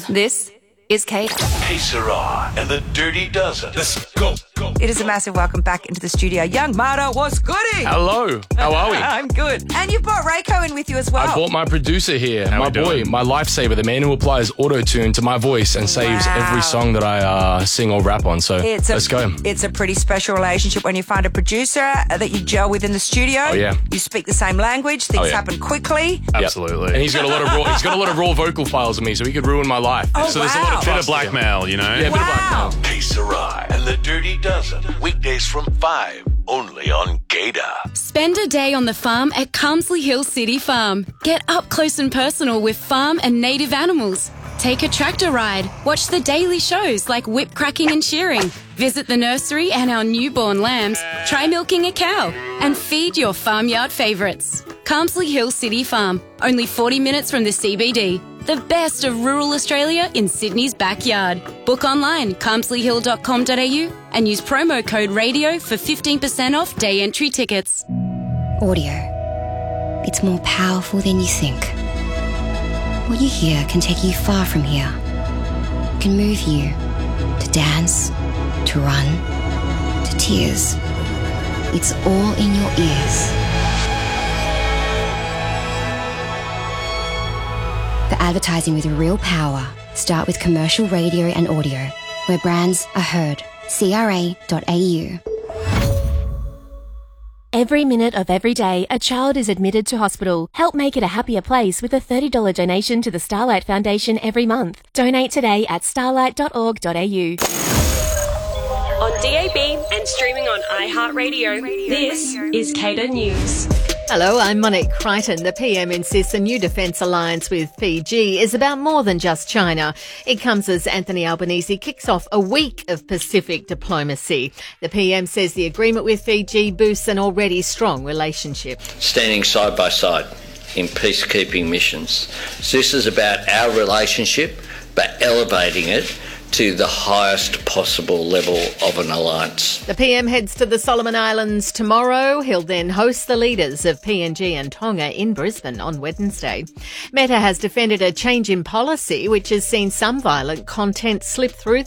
This is Kate. Hey, Sarah and the Dirty Dozen. Let's go. It is a massive welcome back into the studio. Young Marta, what's goody? Hello, how are we? I'm good. And you brought Reiko in with you as well. I brought my producer here, How my we boy, doing? my lifesaver, the man who applies auto-tune to my voice and saves every song that I sing or rap on. So let's go. It's a pretty special relationship when you find a producer that you gel with in the studio. Oh, yeah. You speak the same language. Things yeah. happen quickly. Yep. Absolutely. And he's got a lot of raw vocal files of me, so he could ruin my life. Oh, so there's a lot of Bit trust of blackmail, you know? Yeah, bit of Wow. blackmail. Hey, Sarah and the Dirty Dozen. Weekdays from 5, only on Gator. Spend a day on the farm at Carmsley Hill City Farm. Get up close and personal with farm and native animals. Take a tractor ride. Watch the daily shows like whip cracking and shearing. Visit the nursery and our newborn lambs. Try milking a cow. And feed your farmyard favourites. Carmsley Hill City Farm. Only 40 minutes from the CBD. The best of rural Australia in Sydney's backyard. Book online, carmsleyhill.com.au and use promo code RADIO for 15% off day entry tickets. Audio. It's more powerful than you think. What you hear can take you far from here. It can move you to dance, to run, to tears. It's all in your ears. For advertising with real power, start with commercial radio and audio, where brands are heard. CRA.au. Every minute of every day, a child is admitted to hospital. Help make it a happier place with a $30 donation to the Starlight Foundation every month. Donate today at starlight.org.au. On DAB and streaming on iHeartRadio, this is Cater News. Hello, I'm Monique Crichton. The PM insists a new defence alliance with Fiji is about more than just China. It comes as Anthony Albanese kicks off a week of Pacific diplomacy. The PM says the agreement with Fiji boosts an already strong relationship. Standing side by side in peacekeeping missions. So this is about our relationship, but elevating it to the highest possible level of an alliance. The PM heads to the Solomon Islands tomorrow. He'll then host the leaders of PNG and Tonga in Brisbane on Wednesday. Meta has defended a change in policy which has seen some violent content slip through